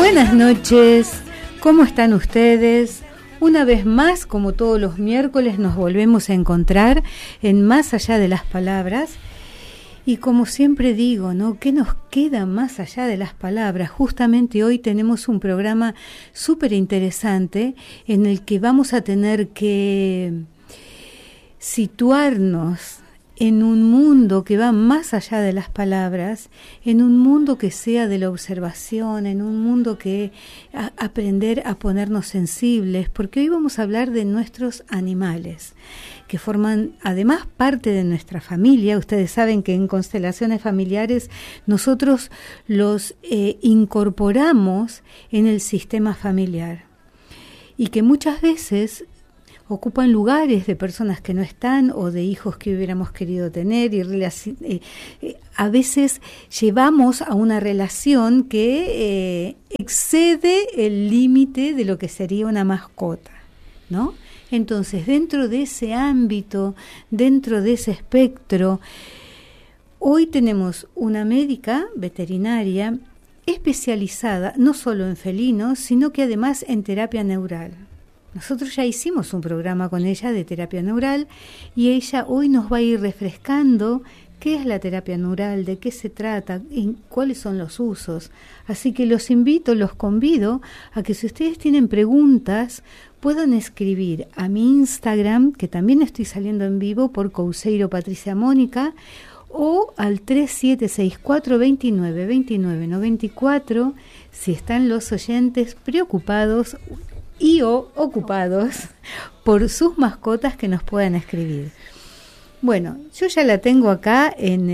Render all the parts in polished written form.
Buenas noches, ¿cómo están ustedes? Una vez más, como todos los miércoles, nos volvemos a encontrar en Más Allá de las Palabras. Y como siempre digo, ¿no? ¿Qué nos queda más allá de las palabras? Justamente hoy tenemos un programa súper interesante en el que vamos a tener que situarnos en un mundo que va más allá de las palabras, en un mundo que sea de la observación, en un mundo que aprender a ponernos sensibles, porque hoy vamos a hablar de nuestros animales, que forman además parte de nuestra familia. Ustedes saben que en constelaciones familiares nosotros los incorporamos en el sistema familiar y que muchas veces ocupan lugares de personas que no están o de hijos que hubiéramos querido tener y a veces llevamos a una relación que excede el límite de lo que sería una mascota, ¿no? Entonces, dentro de ese ámbito, dentro de ese espectro, hoy tenemos una médica veterinaria especializada no solo en felinos, sino que además en terapia neural. Nosotros ya hicimos un programa con ella de terapia neural y ella hoy nos va a ir refrescando qué es la terapia neural, de qué se trata y cuáles son los usos. Así que los convido a que si ustedes tienen preguntas puedan escribir a mi Instagram, que también estoy saliendo en vivo por Couceiro Patricia Mónica, o al 3764-292994 si están los oyentes preocupados y o ocupados por sus mascotas que nos puedan escribir. Bueno, yo ya la tengo acá en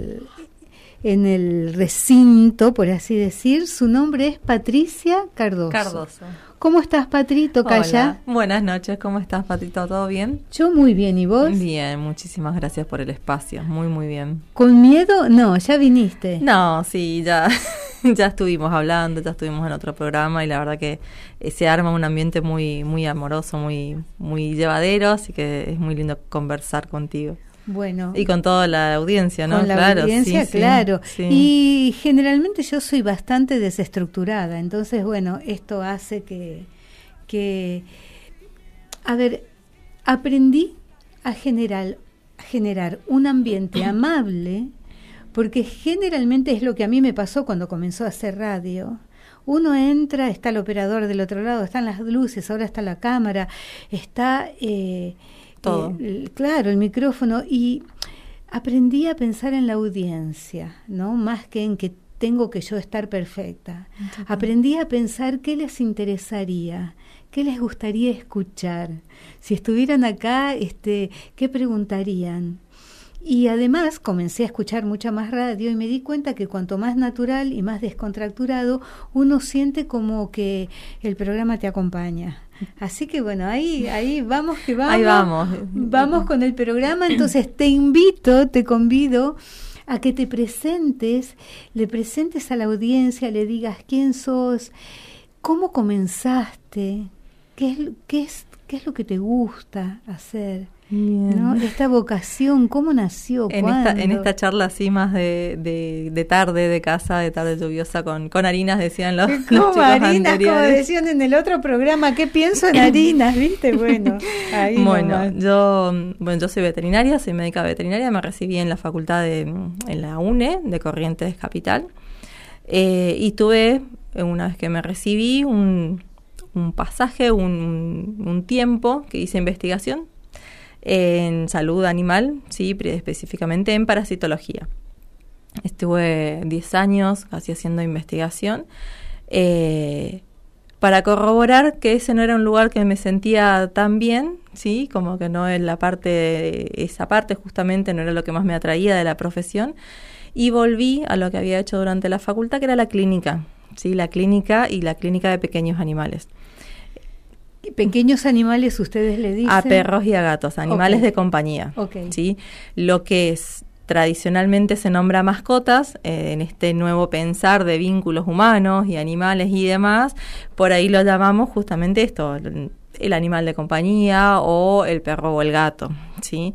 el recinto, por así decir. Su nombre es Patricia Cardoso. ¿Cómo estás, Patrito? Hola, buenas noches, ¿cómo estás, Patrito? ¿Todo bien? Yo muy bien, ¿y vos? Bien, muchísimas gracias por el espacio, muy, muy bien. ¿Con miedo? No, ya viniste. No, sí, ya estuvimos hablando, ya estuvimos en otro programa y la verdad que se arma un ambiente muy, muy amoroso, muy, muy llevadero, así que es muy lindo conversar contigo. Bueno. Y con toda la audiencia, ¿no? Con la audiencia, sí, claro. Sí. Y generalmente yo soy bastante desestructurada, entonces, bueno, esto hace que a ver, aprendí a generar un ambiente amable, porque generalmente es lo que a mí me pasó cuando comenzó a hacer radio. Uno entra, está el operador del otro lado, están las luces, ahora está la cámara, está todo. Claro, el micrófono, y aprendí a pensar en la audiencia, ¿no? Más que en que tengo que yo estar perfecta. Aprendí a pensar qué les interesaría, qué les gustaría escuchar. Si estuvieran acá, ¿qué preguntarían? Y además comencé a escuchar mucha más radio y me di cuenta que cuanto más natural y más descontracturado, uno siente como que el programa te acompaña. Así que bueno, ahí vamos que vamos. Ahí vamos. Vamos con el programa. Entonces te convido a que te presentes, le presentes a la audiencia, le digas quién sos, cómo comenzaste, qué es lo que te gusta hacer. ¿No? Esta vocación, ¿cómo nació? En esta charla así más de tarde, de casa, de tarde lluviosa, con harinas, decían los chicos harinas, anteriores. como decían en el otro programa, ¿qué pienso en harinas? ¿Viste? Bueno, ahí yo soy veterinaria, soy médica veterinaria, me recibí en la facultad en la UNE de Corrientes Capital, y tuve, una vez que me recibí, un pasaje, un tiempo que hice investigación en salud animal, sí, específicamente en parasitología. Estuve 10 años casi haciendo investigación para corroborar que ese no era un lugar que me sentía tan bien, sí, como que no es esa parte justamente no era lo que más me atraía de la profesión, y volví a lo que había hecho durante la facultad, que era la clínica, sí, la clínica de pequeños animales. Pequeños animales, ustedes le dicen. A perros y a gatos, animales de compañía. ¿Sí? Lo que tradicionalmente se nombra mascotas, en este nuevo pensar de vínculos humanos y animales y demás, por ahí lo llamamos justamente esto, el animal de compañía o el perro o el gato, ¿sí?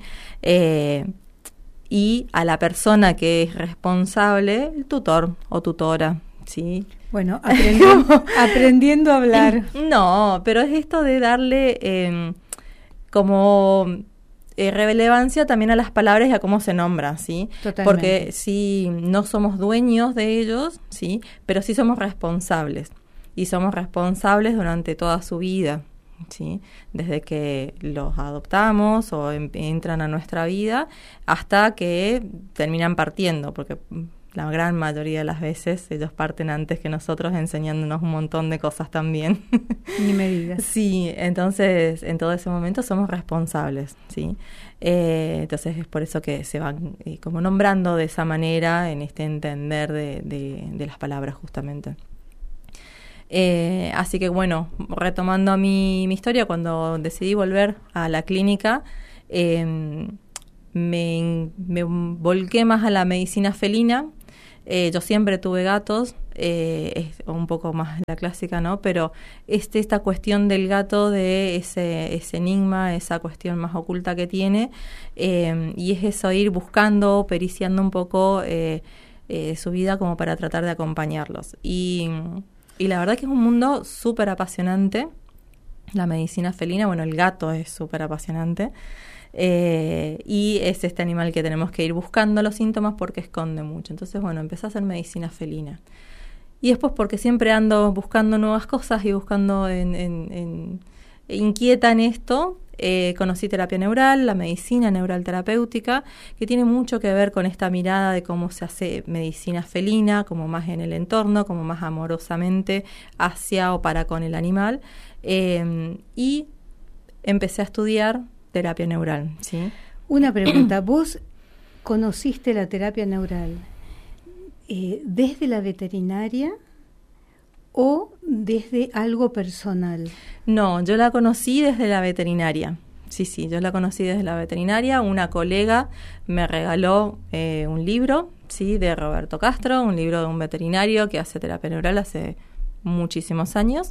Y a la persona que es responsable, el tutor o tutora, ¿sí? Bueno, aprendiendo a hablar. No, pero es esto de darle como relevancia también a las palabras y a cómo se nombran, ¿sí? Totalmente. Porque sí, no somos dueños de ellos, ¿sí? Pero sí somos responsables. Y somos responsables durante toda su vida, ¿sí? Desde que los adoptamos o entran a nuestra vida hasta que terminan partiendo, porque la gran mayoría de las veces ellos parten antes que nosotros, enseñándonos un montón de cosas también. Ni me digas. Sí, entonces en todo ese momento somos responsables, ¿sí? Entonces es por eso que se van como nombrando de esa manera en este entender de las palabras justamente. Así que bueno, retomando mi historia, cuando decidí volver a la clínica, me volqué más a la medicina felina. Yo siempre tuve gatos, es un poco más la clásica, ¿no? Pero esta cuestión del gato, de ese enigma, esa cuestión más oculta que tiene, y es eso, ir buscando, periciando un poco su vida como para tratar de acompañarlos. Y la verdad que es un mundo súper apasionante, la medicina felina. Bueno, el gato es súper apasionante. Y es este animal que tenemos que ir buscando los síntomas porque esconde mucho. Entonces, bueno, empecé a hacer medicina felina. Y después, porque siempre ando buscando nuevas cosas y buscando inquieta en esto, conocí terapia neural, la medicina neural terapéutica, que tiene mucho que ver con esta mirada de cómo se hace medicina felina, como más en el entorno, como más amorosamente hacia o para con el animal. Y empecé a estudiar terapia neural, ¿sí? Una pregunta, ¿vos conociste la terapia neural desde la veterinaria o desde algo personal? No, yo la conocí desde la veterinaria. Sí, yo la conocí desde la veterinaria. Una colega me regaló un libro, sí, de Roberto Castro, un libro de un veterinario que hace terapia neural hace muchísimos años.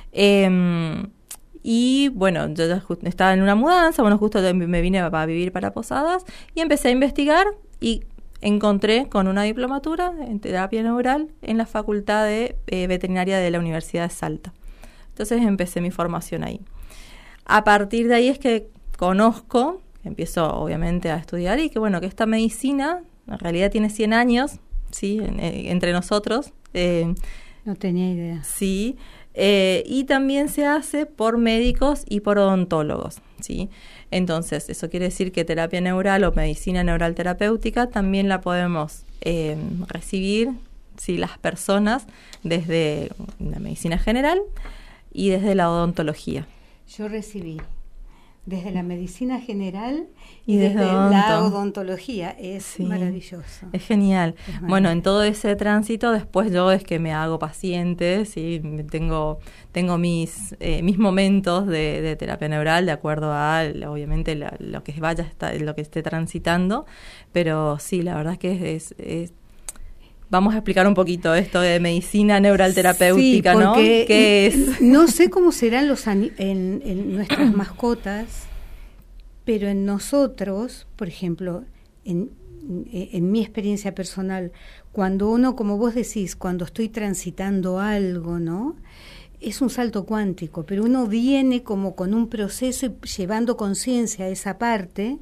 Y bueno, yo ya estaba en una mudanza, bueno, justo me vine a vivir para Posadas y empecé a investigar y encontré con una diplomatura en terapia neural en la Facultad de Veterinaria de la Universidad de Salta. Entonces empecé mi formación ahí. A partir de ahí es que empiezo obviamente a estudiar y que bueno, que esta medicina en realidad tiene 100 años, ¿sí? Entre nosotros. No tenía idea. Sí. Y también se hace por médicos y por odontólogos, ¿sí? Entonces, eso quiere decir que terapia neural o medicina neural terapéutica también la podemos recibir, ¿sí? Las personas desde la medicina general y desde la odontología. Yo recibí desde la medicina general y desde la odontología. Es maravilloso. Es genial. Bueno, en todo ese tránsito después yo es que me hago paciente, ¿sí? Tengo mis momentos de terapia neural de acuerdo a, obviamente, lo que lo que esté transitando, pero sí, la verdad es que es vamos a explicar un poquito esto de medicina neural terapéutica, sí, ¿no? ¿Qué es? No sé cómo serán en nuestras mascotas, pero en nosotros, por ejemplo, en mi experiencia personal, cuando uno, como vos decís, cuando estoy transitando algo, ¿no? Es un salto cuántico, pero uno viene como con un proceso y llevando conciencia a esa parte.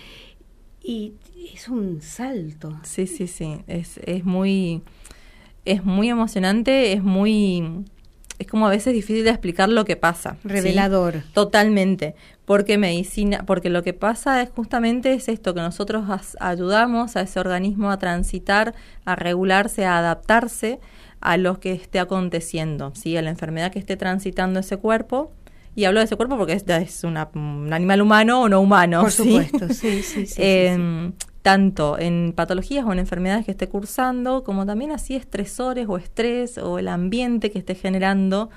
Y es un salto. Sí. Es muy emocionante, es como a veces difícil de explicar lo que pasa. Revelador. ¿Sí? Totalmente. Porque lo que pasa es justamente esto, que nosotros ayudamos a ese organismo a transitar, a regularse, a adaptarse a lo que esté aconteciendo, ¿sí? A la enfermedad que esté transitando ese cuerpo. Y hablo de ese cuerpo porque es un animal humano o no humano. Por supuesto, sí. Tanto en patologías o en enfermedades que esté cursando, como también así estresores o estrés o el ambiente que esté generando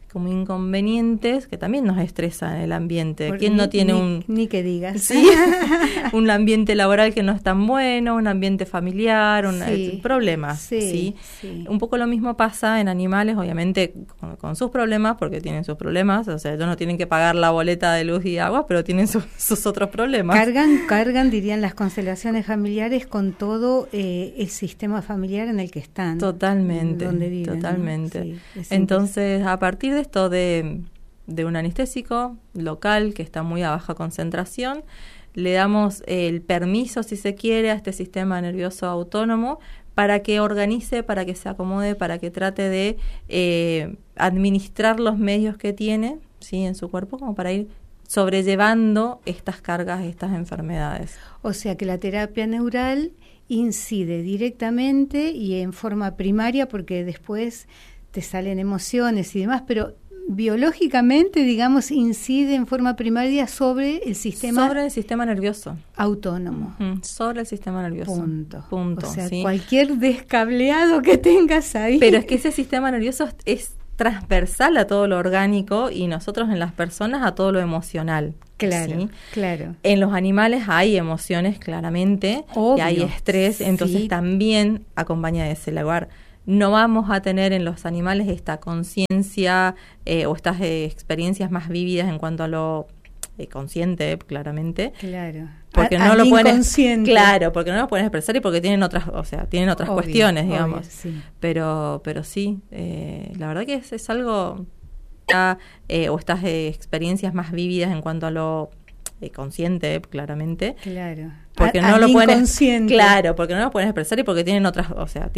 como inconvenientes que también nos estresan el ambiente. Porque ¿Quién no tiene ni que digas. Sí, un ambiente laboral que no es tan bueno, un ambiente familiar, problemas? Sí. Un poco lo mismo pasa en animales, obviamente con sus problemas, porque tienen sus problemas. O sea, ellos no tienen que pagar la boleta de luz y agua, pero tienen sus otros problemas. Cargan, dirían las constelaciones familiares, con todo el sistema familiar en el que están. Totalmente, donde viven, totalmente. ¿no? Sí, entonces, a partir de esto de un anestésico local que está muy a baja concentración, le damos el permiso, si se quiere, a este sistema nervioso autónomo para que organice, para que se acomode, para que trate de administrar los medios que tiene, ¿sí?, en su cuerpo, como para ir sobrellevando estas cargas, estas enfermedades. O sea que la terapia neural incide directamente y en forma primaria, porque después te salen emociones y demás, pero biológicamente, digamos, incide en forma primaria sobre el sistema nervioso autónomo. Sobre el sistema nervioso. Punto. O sea, ¿sí? Cualquier descableado que tengas ahí. Pero es que ese sistema nervioso es transversal a todo lo orgánico y nosotros en las personas a todo lo emocional. Claro, ¿sí? Claro. En los animales hay emociones, claramente, obvio, y hay estrés, entonces también acompaña de ese lugar. No vamos a tener en los animales esta conciencia o estas experiencias más vívidas en cuanto a lo consciente, claramente. Claro. Porque no lo pueden, inconsciente. claro, porque no lo pueden expresar y porque tienen otras, obvio, cuestiones, digamos. Obvio, sí. Pero sí, la verdad que es algo o estas experiencias más vívidas en cuanto a lo consciente, claramente. Claro. Porque no lo pueden, inconsciente. claro, porque no lo pueden expresar y porque tienen otras,